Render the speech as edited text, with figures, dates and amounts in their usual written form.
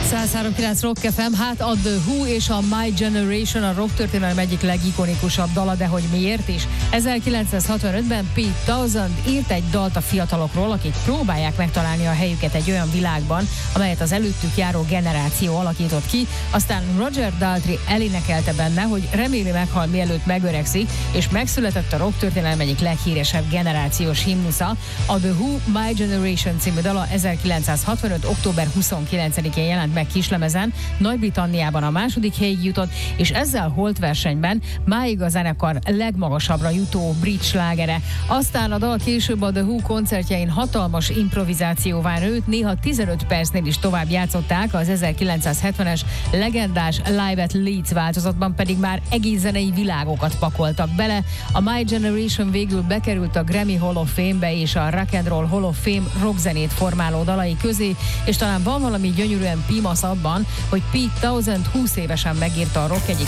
103.9 Rock FM, hát a The Who és a My Generation a rock történelem egyik legikonikusabb dala, de hogy miért is? 1965-ben Pete Townshend írt egy dalt a fiatalokról, akik próbálják megtalálni a helyüket egy olyan világban, amelyet az előttük járó generáció alakított ki, aztán Roger Daltrey elénekelte benne, hogy reméli meghal mielőtt megöregszik, és megszületett a rock történelem egyik leghíresebb generációs himnusza. A The Who My Generation című dala 1965. október 29-én jelent meg kislemezen, Nagy-Britanniában a második helyig jutott, és ezzel holt versenyben máig a zenekar legmagasabbra jutó brit slágere. Aztán a dal később a The Who koncertjein hatalmas improvizációvá nőtt, néha 15 percnél is tovább játszották, az 1970-es legendás Live at Leeds változatban pedig már egész zenei világokat pakoltak bele. A My Generation végül bekerült a Grammy Hall of Fame-be és a Rock and Roll Hall of Fame rockzenét formáló dalai közé, és talán van valami gyönyörűen pimasz abban, hogy Pete Townshend 20 évesen megírta a rock egyik